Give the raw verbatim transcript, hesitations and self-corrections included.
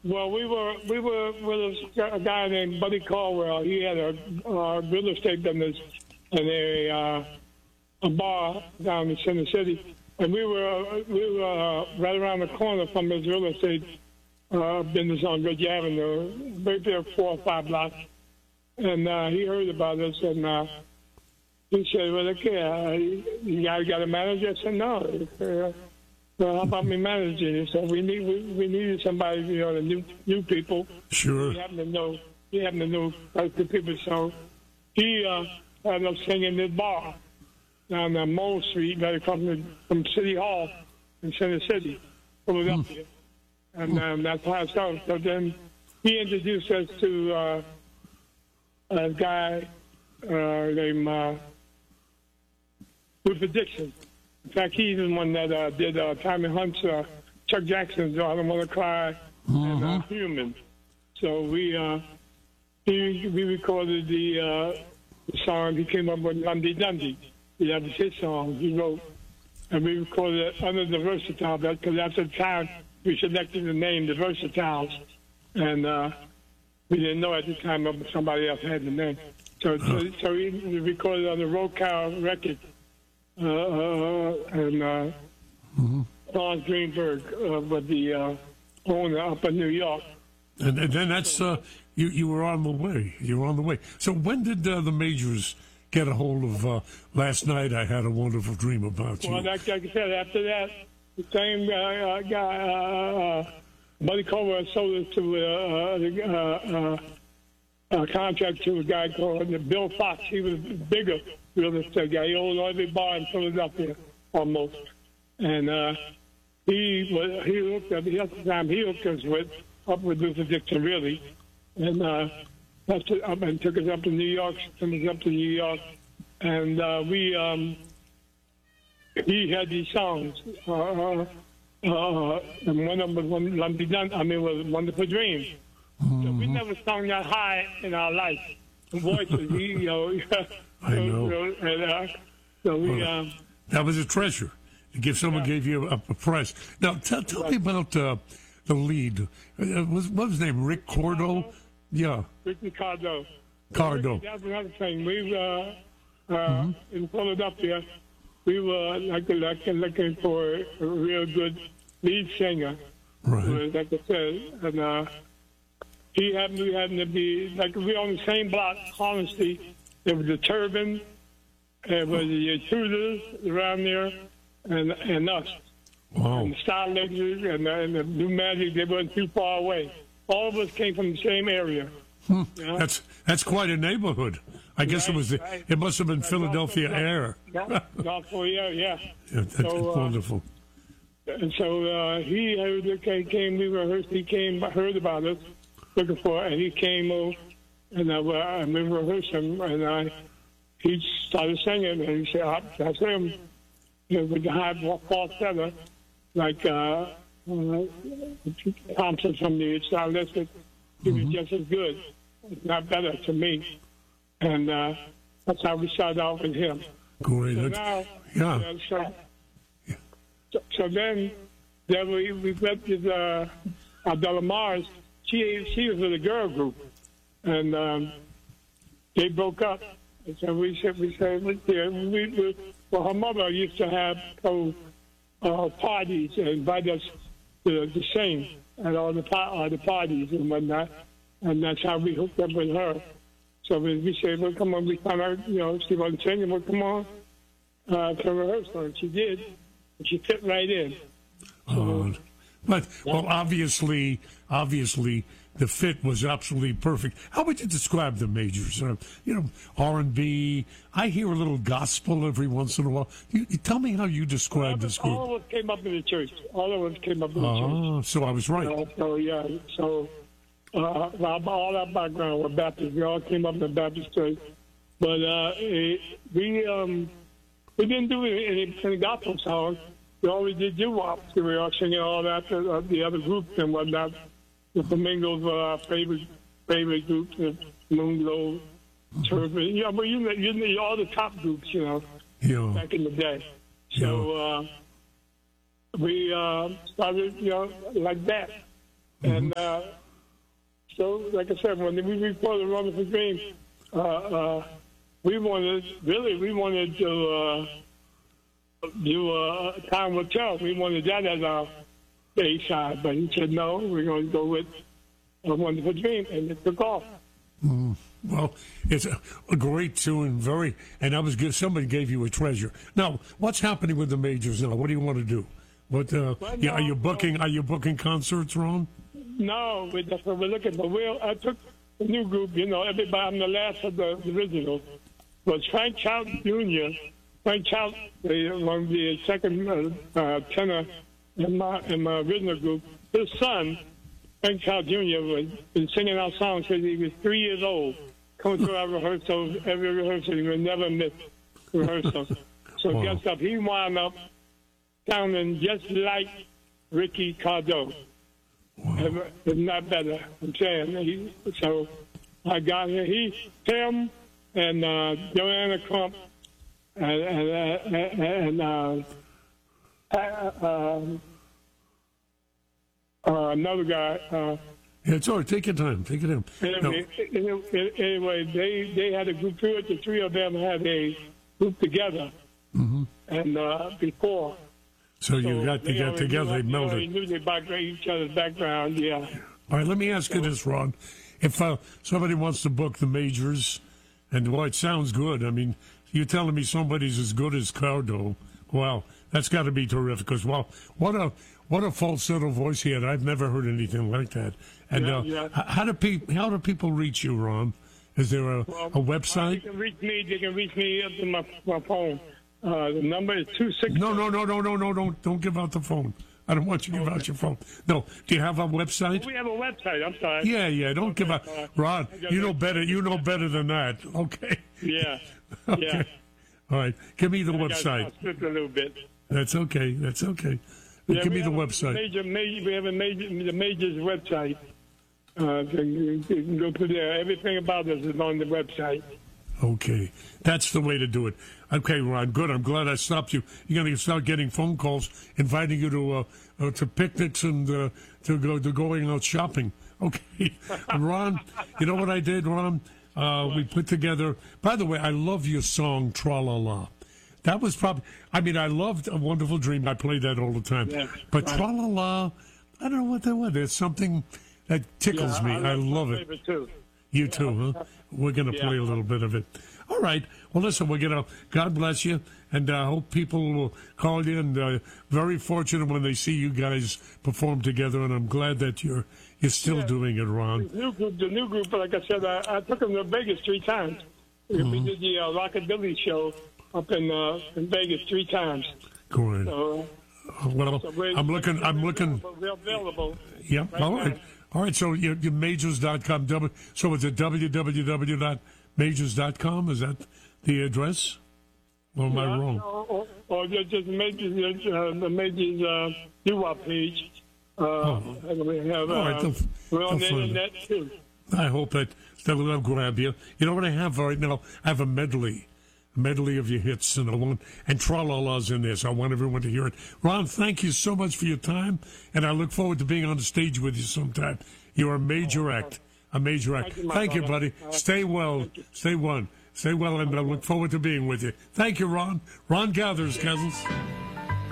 Well, we were we were with a guy named Buddy Caldwell. He had a uh, real estate business and a uh, a bar down in Center City, and we were uh, we were uh, right around the corner from his real estate uh, business on Ridge Avenue, right there four or five blocks. And uh, he heard about us, and uh, he said, "Well, okay, uh, you guys got a manager?" I said, "No." Uh, Well, how about me managing it? So we need we, we needed somebody, you know, the new new people. Sure. He happened to know he happened to know quite a few people, so he uh, had us singing this bar down uh, Mole Street, right across from, from City Hall in Center City, Philadelphia, hmm. and um, that's how it started. So then he introduced us to uh, a guy uh, named uh, Luther Dixon. In fact, he's the one that uh, did uh, Tommy Hunt's, uh, Chuck Jackson's "I Don't Want to Cry" mm-hmm. and uh, "Human." So we uh, he, we recorded the, uh, the song. He came up with "Lundy Dundee." That was his song he wrote, and we recorded it under the Versatiles because at the time we selected the name the Versatiles, and uh, we didn't know at the time that somebody else had the name. So so, so we, we recorded on the Rocal record. Uh, uh, and uh, mm-hmm. Lawrence Greenberg uh, was the uh, owner up in New York. And, and then that's, uh, you, you were on the way. You were on the way. So when did uh, the Majors get a hold of, uh, last night I had a wonderful dream about you? Well, like, like I said, after that, the same uh, uh, guy, uh, uh, Buddy Caldwell sold us to uh, uh, uh, a contract to a guy called Bill Fox. He was bigger real estate guy. He owned every bar in Philadelphia almost. And uh, he was, he hooked up, he, at the time he hooked us with, up with Luther Dixon, really. And uh, that's it, up and took us up to New York, took us up to New York. And uh, we, um, he had these songs. Uh, uh, and one of them was one, Lumpy Dun, I mean, was Wonderful Dream. Mm-hmm. So we never sung that high in our life. The voices, he, you know. I know. And, uh, so we, well, um, that was a treasure. To give someone yeah. gave you a, a prize. Now, tell, tell me about uh, the lead. Uh, was, what was his name? Rick Cordo? Yeah. Ricky Cardo. Cardo. That's another thing. We, uh, uh, mm-hmm. in Philadelphia, we were like, like looking for a real good lead singer. Right. Like I said, and uh, he happened, we happened to be, like, we were on the same block, Honesty. There was the Turban, there was the Tudors around there, and and us. Wow. And the Star Lectures and, and the New Magic, they weren't too far away. All of us came from the same area. Hmm. You know? That's that's quite a neighborhood. I guess right, it was. The, right. It must have been right. Philadelphia North, Air. North, North, yeah, yeah. Yeah, that's so, uh, wonderful. And so uh, he heard, came, we rehearsed, he came, heard about us, looking for it, and he came over, and I, uh, we rehearsed him, and I, he started singing, and he said, oh, that's him, you know, with the high falsetto, like uh, uh, Thompson from the stylistic. He was mm-hmm. just as good, if not better to me. And uh, that's how we started off with him. Great. So now, yeah. Uh, so, so, so then, then we, we went with uh, Adela Mars. She, she was with a girl group. And um, they broke up. And so we said, we said, we, we, we, well, her mother used to have those uh, parties and invite us to, to sing at all the, uh, the parties and whatnot. And that's how we hooked up with her. So we, we said, well, come on, we found out, you know, she wasn't singing, well, come on uh, to rehearsal. And she did. And she fit right in. So, uh, but, well, obviously, obviously, the fit was absolutely perfect. How would you describe the Majors? Uh, you know, R and B. I hear a little gospel every once in a while. You, you tell me how you describe this group. All of us came up in the church. All of us came up in the uh, church. So I was right. Uh, so, yeah. So, uh, all our background were Baptist. We all came up in the Baptist church. But uh, it, we um, we didn't do any, any gospel songs. We always did doo-wop. We were all singing all that to uh, the other groups and whatnot. The Flamingos were our favorite favorite groups. The Moonglow, Turban. Yeah, but you know, you know, all the top groups, you know, yeah. back in the day. So uh, we uh, started, you know, like that. And uh, so, like I said, when we recorded Wonderful Dream, uh, uh, we wanted, really, we wanted to uh, do uh, Time Will Tell. We wanted that as our A side, but he said, no, we're going to go with A Wonderful Dream, and it took off. Mm. Well, it's a, a great tune, very, and I was good. Somebody gave you a treasure. Now, what's happening with the majors now? What do you want to do? What uh, Well, yeah, are no, you booking? Are you booking concerts, Ron? No, we- that's what we're looking for. We'll, I took the new group, you know, everybody, I'm the last of the, the original, was Frank Child Junior Frank Child, the, one of the second uh, uh, tenor in my, in my original group. His son, Frank Child Junior, was been singing our songs since he was three years old. Coming to our rehearsals, every rehearsal, he would never miss rehearsal. So Wow. guess up, he wound up sounding just like Ricky Cardo. Wow. If not better, I'm saying. He, so I got here. He, him, and uh, Joanna Crump, and, and, and uh, uh, um, uh, another guy. Uh, Yeah, it's all right. Take your time. Take it in. No. anyway, anyway, they they had a group. Two, the three of them had a group together, Mhm. and uh, before. So you So got to they get already together. They knew, melded. They knew their background, each other's background. Yeah. All right, let me ask you this, Ron. If uh, somebody wants to book the majors, and boy, it sounds good. I mean, you're telling me somebody's as good as Cardo. Wow, that's got to be terrific. Because wow, what a what a falsetto voice he had. I've never heard anything like that. And Yeah, uh, yeah. h- how do people how do people reach you, Ron? Is there a, Well, a They website? can reach me. They can reach me up to my, my phone. Uh, the number is two six. No, no, no, no, no, no, don't don't give out the phone. I don't want you to give out your phone. No, do you have a website? We have a website. I'm sorry. Yeah, yeah. Don't give out, uh, Ron. I got You know that. better. You know better than that. Okay. Yeah. Okay. Yeah. All right. Give me the I got- website. I slipped a little bit. That's okay. That's okay. Yeah, Give we me the have a website. Major, major, we have a major, the major's website. Uh, you can you can go to there. Everything about us is on the website. Okay. That's the way to do it. Okay, Ron. Good. I'm glad I stopped you. You're going to start getting phone calls inviting you to uh, uh, to picnics and uh, to go to going out shopping. Okay. Ron, you know what I did, Ron? Uh, we put together. By the way, I love your song "Tra La La." That was probably. I mean, I loved "A Wonderful Dream." I play that all the time. Yeah, but right. "Tra La La," I don't know what that was. There's something that tickles me. I, love my it. favorite too. You too, huh? We're going to Yeah. play a little bit of it. All right. Well, listen, we're going to, God bless you, and I uh, hope people will call you, and uh, very fortunate when they see you guys perform together, and I'm glad that you're you're still Yeah. doing it, Ron. The new group, the new group, like I said, I, I took them to Vegas three times. Mm-hmm. We did the uh, Rockabilly show up in uh, in Vegas three times. Good. So, Well, so we're, I'm looking, I'm looking, We're available. yep, right all right. now. All right, so you, you majors dot com, w- so it's at w w w dot majors dot com, is that the address? Or am I Yeah, wrong? Or, or, or just, just Major's, uh, the Major's uh, doo-wop page. Uh, Oh. and we have, All right, uh, they'll- we're on the they'll find it. internet too. I hope that they'll, they'll grab you. You know what I have right now? I have a medley, a medley of your hits, and I want and Tra-La-La's in there, so I want everyone to hear it. Ron, thank you so much for your time, and I look forward to being on the stage with you sometime. You're a major act, a major act. Thank you, my Thank you, brother. buddy. Stay well, stay well, stay well, and I look forward to being with you. Thank you, Ron. Ron Gathers, cousins.